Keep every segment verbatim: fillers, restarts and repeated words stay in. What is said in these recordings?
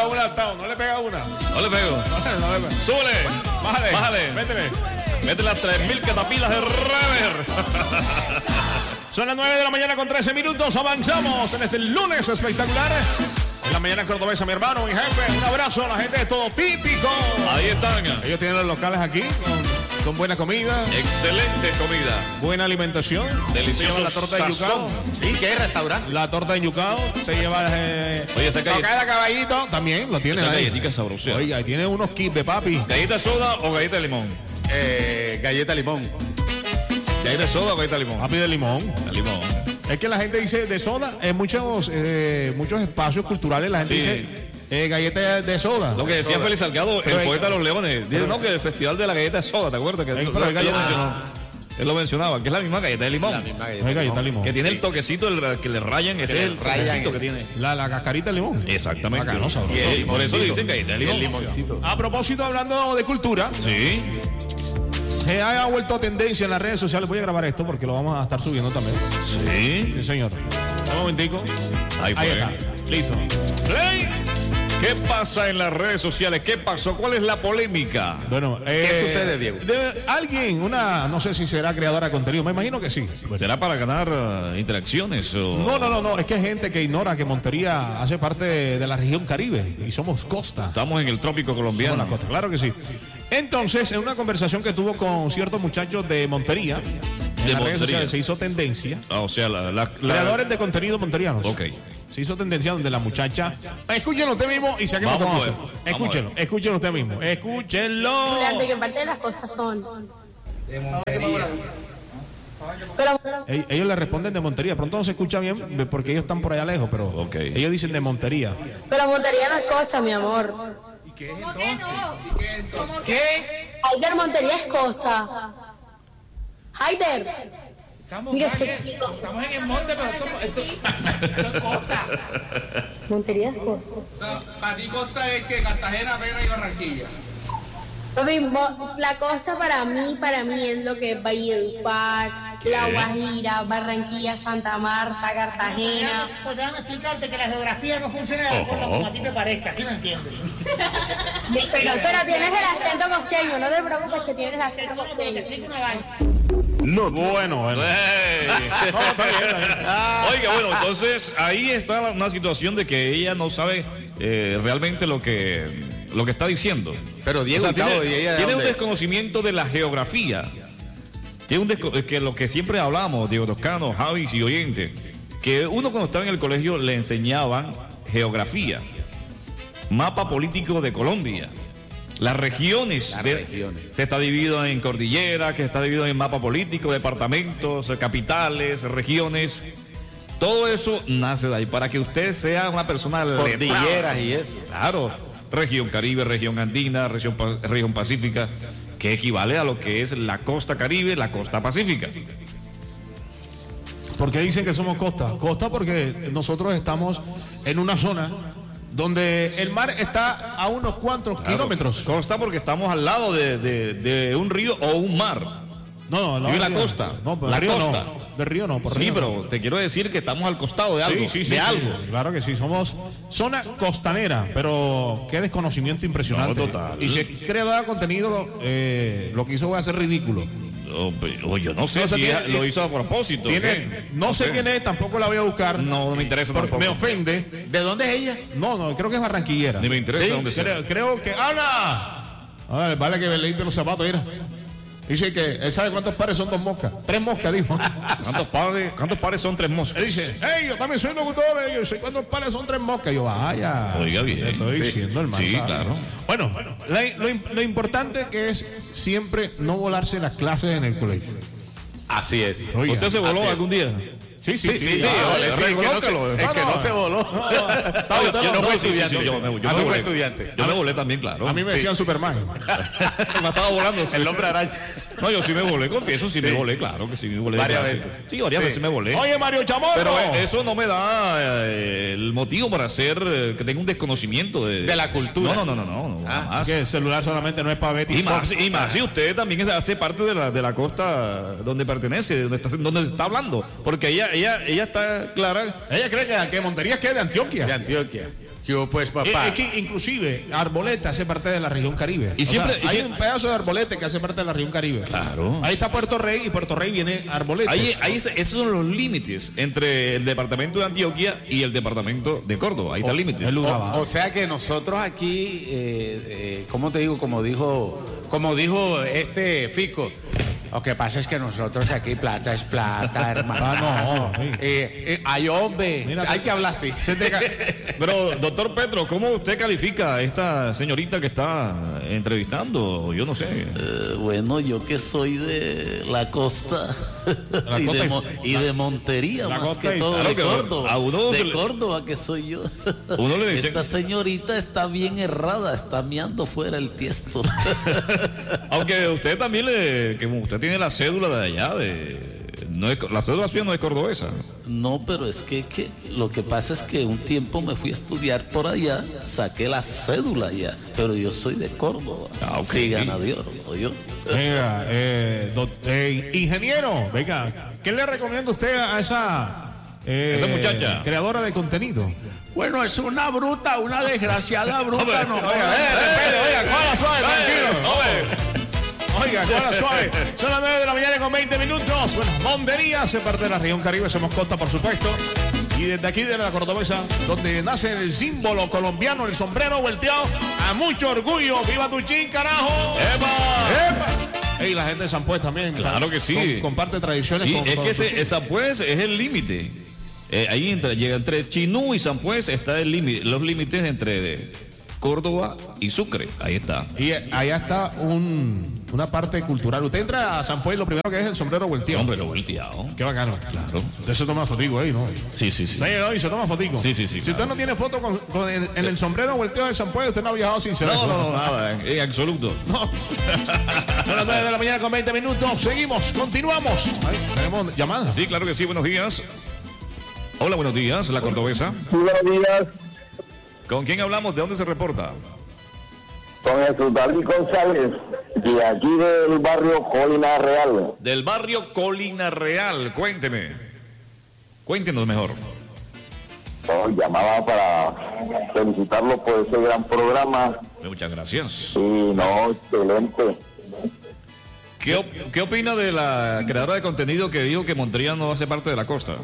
pega una al Tao, no le pega una. No le pego. No, no le pega. Súbele. Bájale. Bájale. Métele. Métele las tres mil catapilas de rever. Son las nueve de la mañana con trece minutos. Avanzamos en este lunes espectacular. En la mañana cordobesa, mi hermano, mi jefe. Un abrazo a la gente de Todo Típico. Ahí están. Ellos tienen los locales aquí con, con buena comida. Excelente comida. Buena alimentación. Delicioso la torta de yucao. ¿Sí? ¿Qué es restaurante? La torta de yucao. Te lleva eh, Oye, esa gallet- tocada de caballito. También lo tiene Esa ahí. galletica sabrosa. Oiga, y tiene unos kits de papi. ¿Galleta de soda o galleta de limón? Eh, galleta limón. ¿Galleta de soda o galleta de limón? Papi de limón. De limón. Es que la gente dice de soda, en muchos, eh, muchos espacios culturales la gente Sí. dice eh, galleta de soda. Lo que decía Soda. Félix Salgado, Pero el hay- poeta de los Leones. Dice, no, que el festival de la galleta de soda, ¿te acuerdas? Que Ey, él, pero hay él lo galleta- mencionó. Él lo mencionaba, que es la misma galleta de limón. La misma No galleta. hay galleta de limón. Que tiene el toquecito el, que le rayan, ese le es el rayan toquecito el- que tiene. La, la cascarita de limón. Exactamente. Bacano, sabroso. Y el- por eso limoncito. dicen galleta de Y el limón. limoncito. A propósito, hablando de cultura, Sí. se ha vuelto tendencia en las redes sociales. Voy a grabar esto porque lo vamos a estar subiendo también. Sí. Sí, señor. Un momentico. Ahí fue. Ahí está. Listo. Play. ¿Qué pasa en las redes sociales? ¿Qué pasó? ¿Cuál es la polémica? Bueno, ¿Qué eh, sucede, Diego? de- alguien, una, no sé si será creadora de contenido, me imagino que sí. ¿Será para ganar uh, interacciones? O... No, no, no, no, es que hay gente que ignora que Montería hace parte de, de la región Caribe y somos costa. Estamos en el trópico Somos colombiano. la costa, claro que sí. Entonces, en una conversación que tuvo con ciertos muchachos de Montería, en De las redes Montería. sociales se hizo tendencia. Ah, o sea, la... la, la- Creadores de contenido monterianos. Ok. Se hizo tendencia donde la muchacha. Escúchenlo usted mismo y saquemos Vamos a conclusión. ver, vamos a Escúchenlo, escúchenlo usted mismo. Escúchenlo. ¿De qué parte de las costas son? Pero, pero Ell- Ellos le responden de Montería. Pronto no se escucha bien porque ellos están por allá lejos, pero Ok. ellos dicen de Montería. pero Montería no es costa, mi amor. ¿Qué? Haider, Montería es costa. Haider. Estamos, Mire, ¿qué? sí. Estamos en el monte, pero esto, esto, esto es costa. Montería es costa. O sea, para ti Costa es que Cartagena, Vera y Barranquilla. Papi, mo- la costa para mí, para mí es lo que es Valledupar, La Guajira, Barranquilla, Santa Marta, Cartagena. Pues déjame explicarte que la geografía no funciona de acuerdo como a ti te parezca, ¿sí me entiendes? Pero, pero tienes el acento costeño, no te preocupes que tienes el acento Pero te costeño. explico una vaina. Bueno, bueno. ¡Ey! No, está bien, está bien. Oiga, bueno, entonces ahí está la- una situación de que ella no sabe eh, realmente lo que, lo que está diciendo. Pero Diego O sea, y Cabo, tiene, ¿y ella de tiene un dónde? desconocimiento de la geografía. Tiene un desco- que lo que siempre hablamos, Diego Toscano, Javis y oyente, que uno cuando estaba en el colegio le enseñaban geografía, mapa político de Colombia. Las regiones, Las de- regiones. se está dividido en cordillera, que está dividido en mapa político, departamentos, capitales, regiones. Todo eso nace de ahí para que usted sea una persona Cordilleras letrada. y eso. Claro, región Caribe, región andina, región, pa- región pacífica, que equivale a lo que es la costa Caribe, la costa pacífica. ¿Por qué dicen que somos costa? Costa porque nosotros estamos en una zona donde el mar está a unos cuantos Claro, kilómetros. Costa porque estamos al lado de, de- de un río o un mar. No, no, Vive la río. costa. No, por La río costa. no. De río no, por Sí, río no. pero te quiero decir que estamos al costado de algo. Sí, sí, sí, de sí, algo. claro que sí, somos zona costanera, pero qué desconocimiento impresionante. No, total. Y si el creador de contenido eh, lo que hizo fue hacer ridículo. Oh, pero yo no sé No, o sea, si tiene- ella lo hizo a propósito. Tiene, ¿qué? no sé quién es, tampoco la voy a buscar. No, no me interesa porque tampoco. me ofende. ¿De dónde es ella? No, no, creo que es barranquillera. Ni me interesa Sí, dónde sea. creo, creo que. ¡Habla! A ver, vale que me limpie los zapatos, mira. Dice que él sabe cuántos pares son dos moscas. Tres moscas, dijo. ¿Cuántos pares, ¿Cuántos pares son tres moscas? Él dice, hey, yo también soy locutor, eh, yo sé cuántos pares son tres moscas. Yo, vaya. Oiga bien, Te estoy sí. diciendo el Sí, manzano. claro. Bueno, la- lo, im- lo importante que es siempre no volarse las clases en el colegio. Así es. Oiga, ¿Usted se voló así es. algún día? Sí, sí, Sí, sí, sí, ah, ole, sí, es que no se- reconócelo. es que no se voló. No, yo, usted yo no- no fui sí, sí, estudiante. sí, Yo sí. me, yo Ah, me tú volé. fue estudiante. Yo me volé también, claro. A mí me Sí. decían Superman. Pasaba volando. sí. El hombre araña. No, yo sí me volé, confieso, sí, Sí. me volé, claro que sí me volé. de Varias clase. veces. Sí, varias Sí. veces me volé. Oye, Mario Chamorro. Pero eh, eso no me da eh, el motivo para hacer eh, que tenga un desconocimiento de, De la cultura. No, no, no, no, no, no, Ah, jamás. que el celular solamente no es para Betty. Y más, y más, si usted también es de- hace parte de la, de la costa donde pertenece, donde está, donde está hablando. Porque ella, ella, ella está clara. Ella cree que, que Montería es que de Antioquia. De Antioquia. Yo, pues, papá. Es que inclusive Arboleta hace parte de la región Caribe. Y O siempre- sea, y hay siempre- un pedazo de Arboleta que hace parte de la región Caribe. Claro. Ahí está Puerto Rey y Puerto Rey viene Arboleta. Ahí, ahí se- esos son los límites entre el departamento de Antioquia y el departamento de Córdoba. Ahí está el límite. El lugar O, va. o sea que nosotros aquí, eh, eh, ¿cómo te digo? Como dijo, como dijo este Fico. Lo que pasa es que nosotros aquí plata es plata, hermano. Ah, no, sí. Eh, eh, ay, hombre, Mira, hay se- que hablar así. Se te ca- Pero, doctor Petro, ¿cómo usted califica a esta señorita que está entrevistando? Yo no sé. Eh, bueno, yo que soy de la costa, La y, costa de es- Mo- y de Montería, la más costa que es- todo, claro de que Córdoba, a uno se de le- Córdoba que soy yo. Uno le dicen- Esta señorita está bien errada, está meando fuera el tiesto. Aunque usted también le, que usted tiene la cédula de allá, de no es, la cédula suya no es cordobesa. No, pero es que, que lo que pasa es que un tiempo me fui a estudiar por allá, saqué la cédula allá, pero yo soy de Córdoba. Ah, ok. Sí, gana Dios, ¿no? Yo. Venga, eh, doc- eh, ingeniero, venga, ¿qué le recomienda usted a esa, eh, Esa muchacha. creadora de contenido? Bueno, es una bruta, una desgraciada bruta. No, Oiga, eh, respete, oiga, cola suave, tranquilo. Oiga, cola suave. Son las nueve de la mañana con veinte minutos. Bueno, Montería hace parte de la región Caribe, somos costa, por supuesto. Y desde aquí, de la Cordobesa, donde nace el símbolo colombiano, el sombrero volteado, a mucho orgullo. ¡Viva tu chin, carajo! ¡Epa! ¡Epa! Y la gente de San Pues también. Claro que sí. Com- comparte tradiciones. Sí, con- es con que su ese, chin. esa pues es el límite. Eh, ahí entre, llega entre Chinú y San Pues está el límite, los límites entre eh, Córdoba y Sucre. Ahí está. Y eh, allá está un, una parte cultural. Usted entra a San Pues, lo primero que es el sombrero volteado. Hombre, lo volteado. Qué bacano. Claro. Usted se toma fotico ahí, ¿no? Sí, sí, sí. Sí, hoy se toma fotico. Sí, sí, sí, Si claro. usted no tiene foto con, con el- en el sombrero volteado de San Pues, usted no ha viajado sin ser. No, no, no, nada, en, en absoluto. No. Son las nueve de la mañana con veinte minutos. Seguimos, continuamos. Ahí, tenemos llamadas. Sí, claro que sí, buenos días. Hola, buenos días, la cordobesa. Buenos días, ¿Con quién hablamos? ¿De dónde se reporta? con Jesús David González, de aquí del barrio Colina Real. Del barrio Colina Real, cuénteme. Cuéntenos mejor. Oh, llamaba para felicitarlo por ese gran programa. Muchas gracias. Y no, excelente. ¿Qué, op- qué opina de la creadora de contenido que dijo que Montería no hace parte de la costa?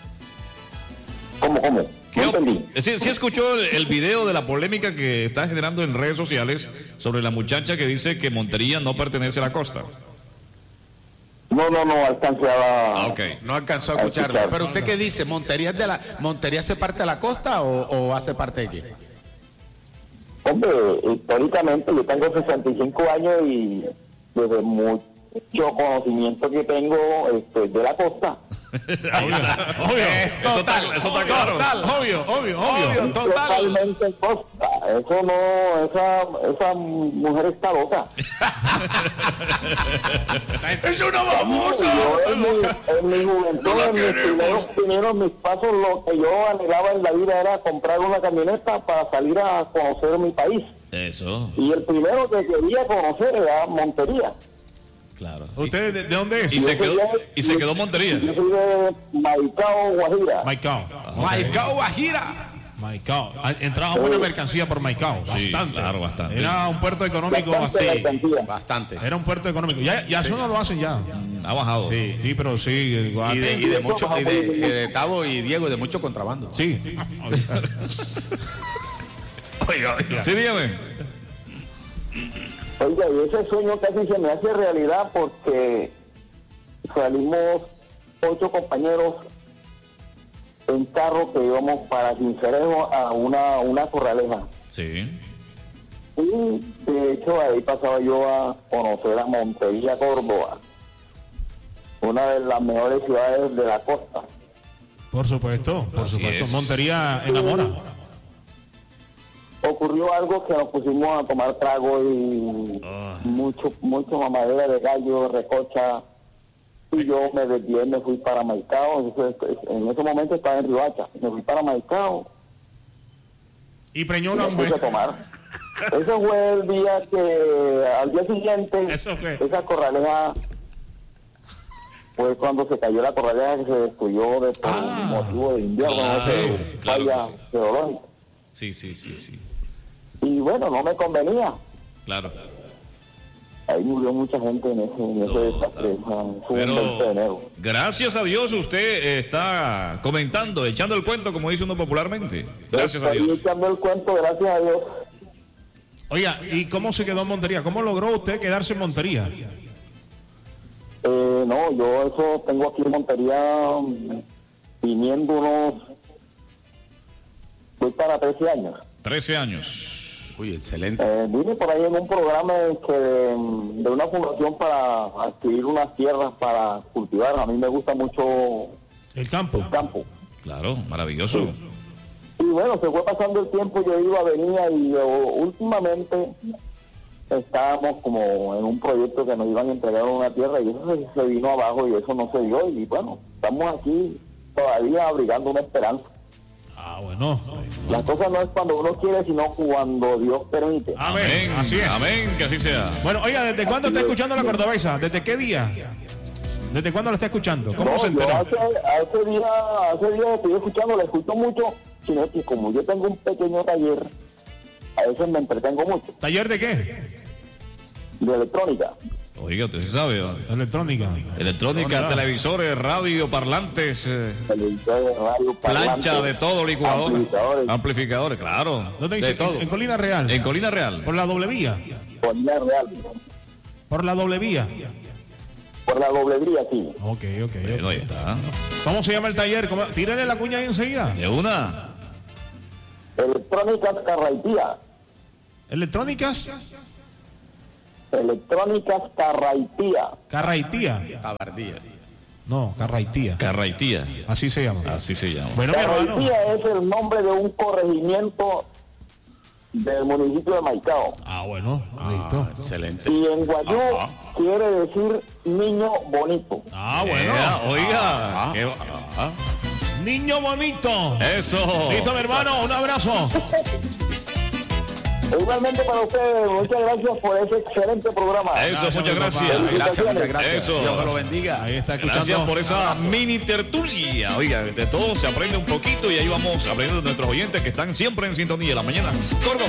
¿Cómo, cómo? ¿Qué No op- entendí. ¿Sí, sí escuchó el, el video de la polémica que está generando en redes sociales sobre la muchacha que dice que Montería no pertenece a la costa? No, no, no, alcancé a... Ah, ok. No alcanzó a A escucharlo. escuchar. Pero usted qué dice, ¿Montería es de la Montería hace parte de la costa o, o hace parte de qué? Hombre, históricamente yo tengo sesenta y cinco años y desde mucho conocimiento que tengo este, de la costa. Obvio, Eso está, eso está claro. Total. obvio, obvio, obvio. Obvio, total. Totalmente costa. Eso no, esa, esa mujer está loca. ¡Es una babosa! Yo en mi, en mi juventud, en mis primeros, primeros mis pasos, lo que yo anhelaba en la vida era comprar una camioneta para salir a conocer mi país. Eso, Y el primero que quería conocer era Montería. claro. ¿Usted de, de dónde es? Y se Yo soy quedó, de- y se quedó Montería. Yo soy de Maicao, Guajira. Maicao. Maicao Guajira. Maicao. Ah, entraba buena mercancía por Maicao. Sí, Bastante. claro, bastante. Era un puerto económico Bastante así. mercancía. Bastante. Era un puerto económico. Ya, ya eso no lo hacen ya. Ha bajado. Sí. Sí, pero sí. el Y Guate- de, y de mucho, y de, y de Tavo y Diego, y de mucho contrabando. Sí. Oiga, oiga. Sí, dígame. Oiga, y ese sueño casi se me hace realidad porque salimos ocho compañeros en carro que íbamos para Cincelejo a una, una corraleja. Sí. Y de hecho ahí pasaba yo a conocer a Montería, Córdoba, una de las mejores ciudades de la costa. Por supuesto, por Así supuesto. es. Montería enamora. Ocurrió algo que nos pusimos a tomar trago y mucho mucho mamadera de gallo, recocha, y yo me desvié, me fui para Maicao. Entonces, en ese momento estaba en Riohacha, me fui para Maicao Y preñó y una me puse a mujer. tomar. Ese fue el día que, al día siguiente, Eso fue. esa corraleja fue cuando se cayó la corraleja que se destruyó de, por motivo de invierno, claro, no sé, claro falla que sí. geológica. Sí, sí, sí, sí. Y bueno, no me convenía. Claro. Ahí murió mucha gente en ese, en ese desastre. Fue un veinte de enero. Gracias a Dios usted eh, está comentando, echando el cuento, como dice uno popularmente. Gracias a Estoy Dios. echando el cuento, gracias a Dios. Oiga, ¿y cómo se quedó en Montería? ¿Cómo logró usted quedarse en Montería? Eh, no, yo eso tengo aquí en Montería mm, viniendo unos... Voy para trece años. trece años. Uy, excelente. Eh, vine por ahí en un programa que, de, de una fundación para adquirir unas tierras para cultivar. A mí me gusta mucho El campo. el campo. Claro, maravilloso. Y bueno, se fue pasando el tiempo, yo iba, venía y yo, últimamente estábamos como en un proyecto que nos iban a entregar una tierra y eso se, se vino abajo y eso no se dio. Y bueno, estamos aquí todavía abrigando una esperanza. Ah, bueno. Las cosas no es cuando uno quiere, sino cuando Dios permite. Amén. Amén, Así es. amén, que así sea. Bueno, oiga, ¿desde cuándo está escuchando la cordobesa? ¿Desde qué día? ¿Desde cuándo la está escuchando? ¿Cómo No, se yo enteró? hace, hace día, hace día estoy escuchando, la escucho mucho, sino que como yo tengo un pequeño taller, a veces me entretengo mucho, ¿Taller de qué? de electrónica. Oiga, usted sí sabe. ¿no? Electrónica. Electrónica, Hola. televisores, radio, parlantes, eh, Televisores, radio, plancha parlantes, de todo, licuadora. amplificadores, Amplificadores, claro. ¿Dónde De dice? todo. En, en Colina Real. En Colina Real. Por la doble vía. Colina Real, Por la doble vía. por la doblería, sí. Ok, ok. Bueno, ok. ahí está. ¿Cómo se llama el taller? ¿Cómo? Tírale la cuña ahí enseguida. De una. Electrónica Carraitía, Electrónicas. Electrónicas Carraitía. Carraitía. Tabardía. No, Carraitía. Carraitía. Así se llama. Así se llama. Bueno, mi hermano. Carraitía es el nombre de un corregimiento del municipio de Maicao. Ah, bueno. Listo. Ah, excelente. Y en Guayú quiere decir niño bonito. Ah, bueno. Ea, oiga. qué- ah, Niño bonito. Eso. Listo, mi hermano. Un abrazo. Igualmente para ustedes, muchas gracias por ese excelente programa. Eso, Gracias, muchas mi gracias. papá. Gracias, muchas gracias. Eso. Dios me lo bendiga. Ahí está escuchando. Gracias por esa mini tertulia. Oiga, de todo se aprende un poquito y ahí vamos aprendiendo de nuestros oyentes que están siempre en sintonía de la mañana. Córdoba.